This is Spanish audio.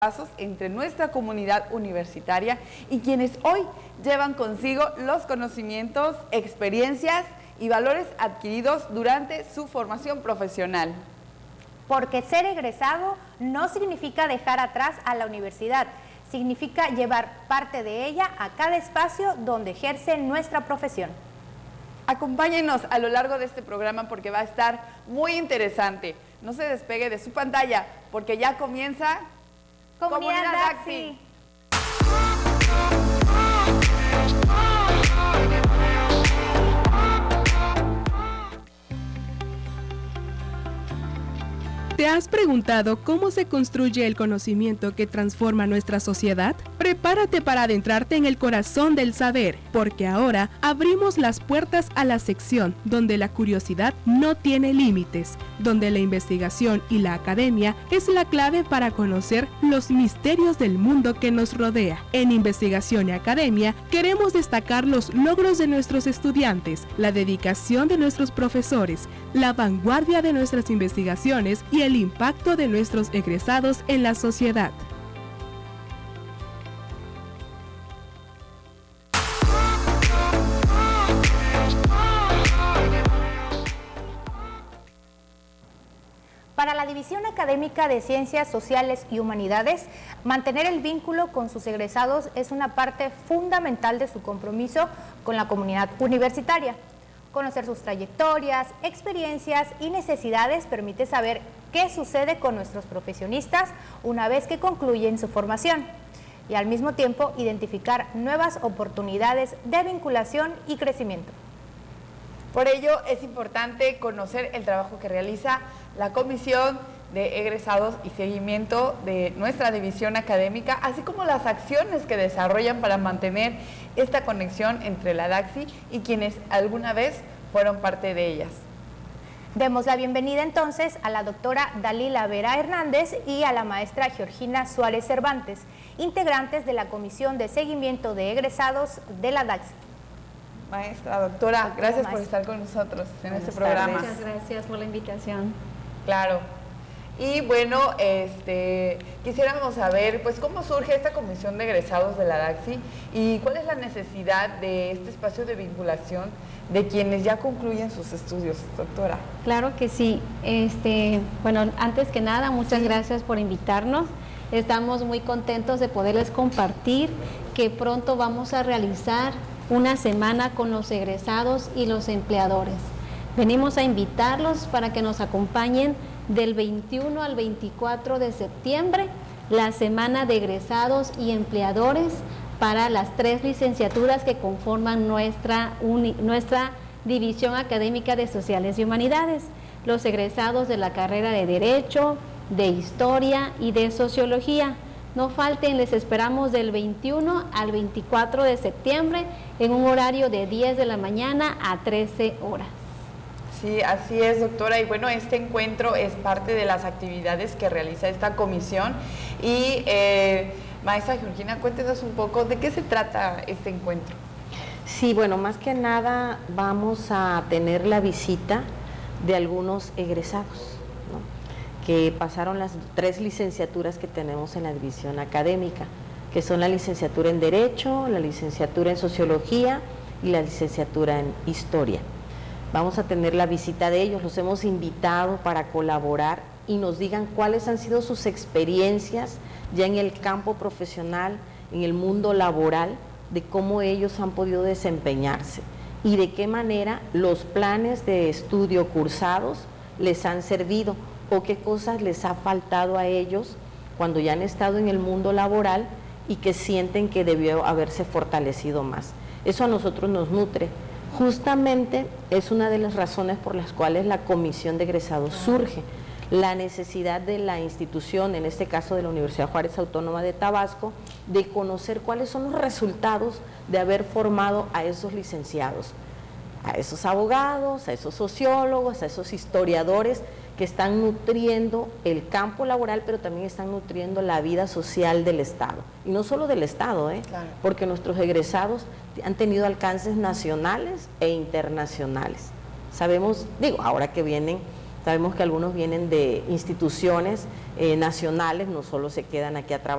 lazos entre nuestra comunidad universitaria y quienes hoy llevan consigo los conocimientos, experiencias y valores adquiridos durante su formación profesional. Porque ser egresado no significa dejar atrás a la universidad, significa llevar parte de ella a cada espacio donde ejerce nuestra profesión. Acompáñenos a lo largo de este programa porque va a estar muy interesante. No se despegue de su pantalla porque ya comienza Comunidad Daxi. ¿Te has preguntado cómo se construye el conocimiento que transforma nuestra sociedad? Prepárate para adentrarte en el corazón del saber, porque ahora abrimos las puertas a la sección donde la curiosidad no tiene límites, donde la investigación y la academia es la clave para conocer los misterios del mundo que nos rodea. En Investigación y Academia queremos destacar los logros de nuestros estudiantes, la dedicación de nuestros profesores, la vanguardia de nuestras investigaciones y el impacto de nuestros egresados en la sociedad. Para la División Académica de Ciencias Sociales y Humanidades, mantener el vínculo con sus egresados es una parte fundamental de su compromiso con la comunidad universitaria. Conocer sus trayectorias, experiencias y necesidades permite saber qué sucede con nuestros profesionistas una vez que concluyen su formación y al mismo tiempo identificar nuevas oportunidades de vinculación y crecimiento. Por ello es importante conocer el trabajo que realiza la Comisión de Egresados y Seguimiento de nuestra división académica, así como las acciones que desarrollan para mantener esta conexión entre la Daxi y quienes alguna vez fueron parte de ellas. Demos la bienvenida entonces a la doctora Dalila Vera Hernández y a la maestra Georgina Suárez Cervantes, integrantes de la Comisión de Seguimiento de Egresados de la Daxi. Maestra, doctora, gracias por estar con nosotros en este programa. Muchas gracias por la invitación. Claro. Y bueno, quisiéramos saber, pues, cómo surge esta comisión de egresados de la Daxi y cuál es la necesidad de este espacio de vinculación de quienes ya concluyen sus estudios, doctora. Claro que sí. Bueno, antes que nada, muchas gracias por invitarnos. Estamos muy contentos de poderles compartir que pronto vamos a realizar una semana con los egresados y los empleadores. Venimos a invitarlos para que nos acompañen del 21 al 24 de septiembre, la semana de egresados y empleadores para las 3 licenciaturas que conforman nuestra División Académica de Sociales y Humanidades, los egresados de la carrera de Derecho, de Historia y de Sociología. No falten, les esperamos del 21 al 24 de septiembre en un horario de 10 de la mañana a 13 horas. Sí, así es, doctora. Y bueno, este encuentro es parte de las actividades que realiza esta comisión. Y maestra Georgina, cuéntenos un poco de qué se trata este encuentro. Sí, bueno, más que nada vamos a tener la visita de algunos egresados, ¿no?, que pasaron las 3 licenciaturas que tenemos en la división académica, que son la licenciatura en Derecho, la licenciatura en Sociología y la licenciatura en Historia. Vamos a tener la visita de ellos, los hemos invitado para colaborar y nos digan cuáles han sido sus experiencias ya en el campo profesional, en el mundo laboral, de cómo ellos han podido desempeñarse y de qué manera los planes de estudio cursados les han servido o qué cosas les ha faltado a ellos cuando ya han estado en el mundo laboral y que sienten que debió haberse fortalecido más. Eso a nosotros nos nutre. Justamente es una de las razones por las cuales la comisión de egresados surge, la necesidad de la institución, en este caso de la Universidad Juárez Autónoma de Tabasco, de conocer cuáles son los resultados de haber formado a esos licenciados, a esos abogados, a esos sociólogos, a esos historiadores que están nutriendo el campo laboral, pero también están nutriendo la vida social del Estado. Y no solo del Estado, claro, porque nuestros egresados han tenido alcances nacionales e internacionales. Sabemos, ahora que vienen Sabemos que algunos vienen de instituciones nacionales, no solo se quedan aquí a trabajar.